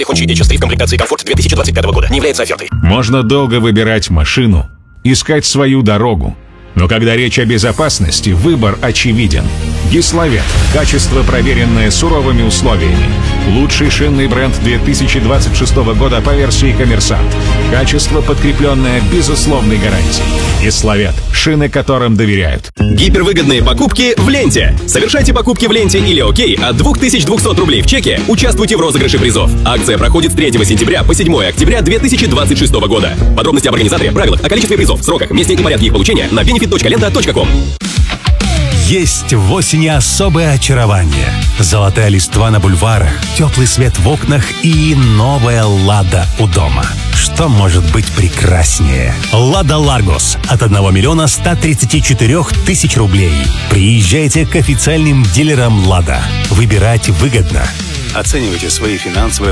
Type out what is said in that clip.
Honda H3 в комплектации «Комфорт» 2025 года не является офертой. Можно долго выбирать машину, искать свою дорогу. Но когда речь о безопасности, выбор очевиден. Гисловет. Качество, проверенное суровыми условиями. Лучший шинный бренд 2026 года по версии «Коммерсант». Качество, подкрепленное безусловной гарантией. Гисловет. Шины, которым доверяют. Гипервыгодные покупки в ленте. Совершайте покупки в ленте или ОК от 2200 рублей в чеке. Участвуйте в розыгрыше призов. Акция проходит с 3 сентября по 7 октября 2026 года. Подробности об организаторе, правилах, о количестве призов, сроках, месте и порядке их получения на benefit.lenta.com. Есть в осени особое очарование. Золотая листва на бульварах, теплый свет в окнах и новая «Лада» у дома. Что может быть прекраснее? «Лада Ларгус» от 1 миллиона 134 тысяч рублей. Приезжайте к официальным дилерам «Лада». Выбирать выгодно. Оценивайте свои финансовые